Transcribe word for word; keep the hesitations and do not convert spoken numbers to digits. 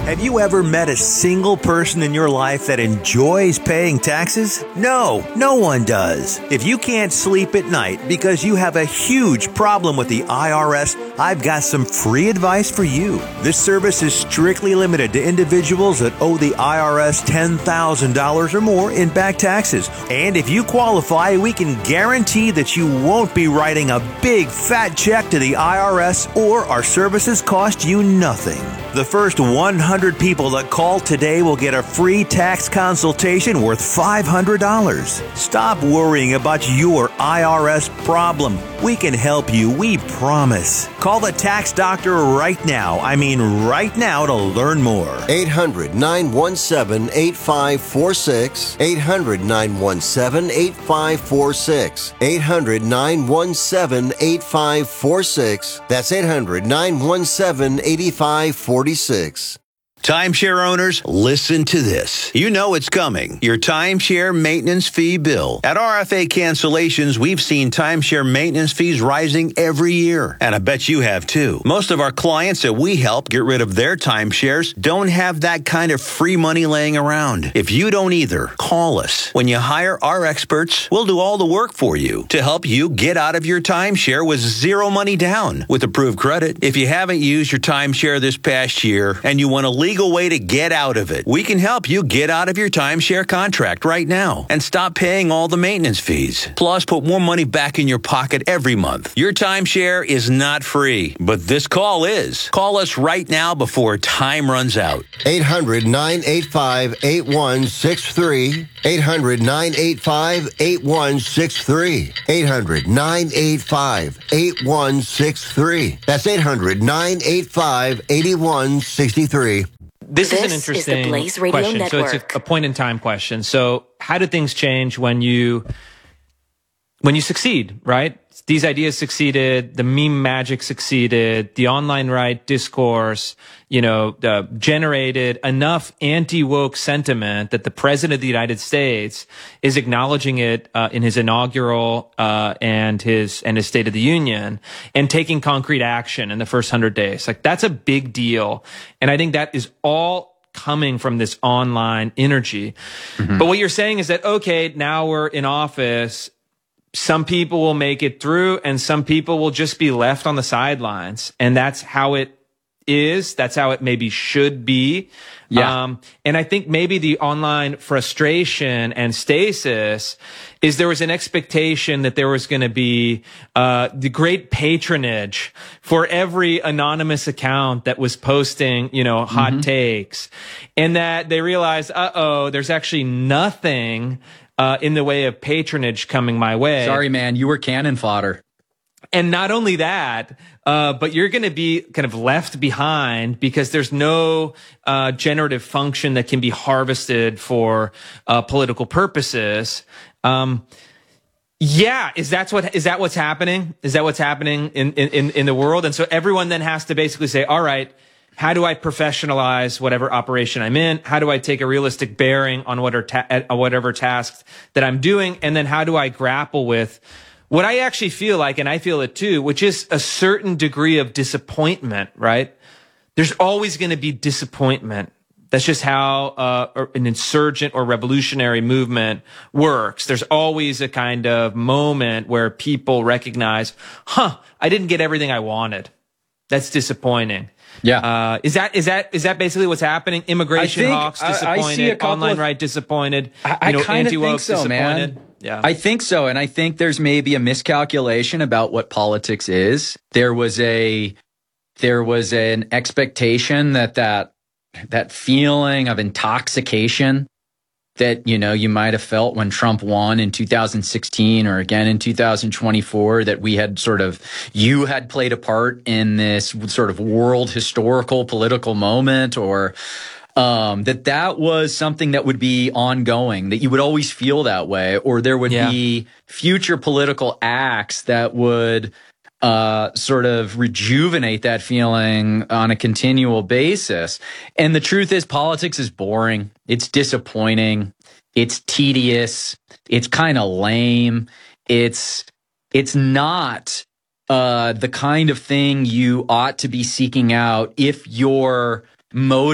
Have you ever met a single person in your life that enjoys paying taxes? No, no one does. If you can't sleep at night because you have a huge problem with the I R S, I've got some free advice for you. This service is strictly limited to individuals that owe the I R S ten thousand dollars or more in back taxes. And if you qualify, we can guarantee that you won't be writing a big fat check to the I R S, or our services cost you nothing. The first one hundred people that call today will get a free tax consultation worth five hundred dollars. Stop worrying about your I R S problem. We can help you, we promise. Call the tax doctor right now. I mean right now to learn more. eight hundred, nine one seven, eight five four six. eight hundred, nine one seven, eight five four six. eight hundred, nine one seven, eight five four six. That's eight hundred, nine one seven, eight five four six. Timeshare owners, listen to this. You know it's coming. Your timeshare maintenance fee bill. At R F A Cancellations, we've seen timeshare maintenance fees rising every year. And I bet you have too. Most of our clients that we help get rid of their timeshares don't have that kind of free money laying around. If you don't either, call us. When you hire our experts, we'll do all the work for you to help you get out of your timeshare with zero money down with approved credit. If you haven't used your timeshare this past year and you want to leave way to get out of it, we can help you get out of your timeshare contract right now and stop paying all the maintenance fees. Plus, put more money back in your pocket every month. Your timeshare is not free, but this call is. Call us right now before time runs out. eight hundred, nine eight five, eight one six three. eight hundred, nine eight five, eight one six three. eight hundred, nine eight five, eight one six three. That's eight hundred, nine eight five, eight one six three. This, this is an interesting is the Blaze Radio question. Network. So it's a, a point in time question. So how do things change when you when you succeed, right? These ideas succeeded, the meme magic succeeded, the online right discourse, you know, uh, generated enough anti-woke sentiment that the president of the United States is acknowledging it uh, in his inaugural uh, and his and his State of the Union, and taking concrete action in the first hundred days. Like, that's a big deal, and I think that is all coming from this online energy. Mm-hmm. But what you're saying is that, okay, now we're in office. Some people will make it through and some people will just be left on the sidelines. And that's how it is. That's how it maybe should be. Yeah. Um, and I think maybe the online frustration and stasis is there was an expectation that there was going to be uh the great patronage for every anonymous account that was posting, you know, hot mm-hmm. takes. And that they realized, uh-oh, there's actually nothing Uh, in the way of patronage coming my way. Sorry, man, you were cannon fodder. And not only that, uh, but you're going to be kind of left behind because there's no uh, generative function that can be harvested for uh, political purposes. Um, yeah, is that what is that what's happening? Is that what's happening in in in the world? And so everyone then has to basically say, all right, how do I professionalize whatever operation I'm in? How do I take a realistic bearing on what are ta- whatever tasks that I'm doing? And then how do I grapple with what I actually feel like, and I feel it too, which is a certain degree of disappointment, right? There's always going to be disappointment. That's just how uh, an insurgent or revolutionary movement works. There's always a kind of moment where people recognize, huh, I didn't get everything I wanted. That's disappointing. Yeah. Uh, is that, is that, is that basically what's happening? Immigration think, hawks disappointed, online of, right disappointed, I, you know, I kind of think so, disappointed. man. Yeah. I think so. And I think there's maybe a miscalculation about what politics is. There was a, there was an expectation that that, that feeling of intoxication that, you know, you might have felt when Trump won in two thousand sixteen or again in two thousand twenty-four, that we had sort of, you had played a part in this sort of world historical political moment, or um, that that was something that would be ongoing, that you would always feel that way, or there would yeah. be future political acts that would uh, sort of rejuvenate that feeling on a continual basis. And the truth is, politics is boring. It's disappointing. It's tedious. It's kind of lame. It's, it's not, uh, the kind of thing you ought to be seeking out if you're motivated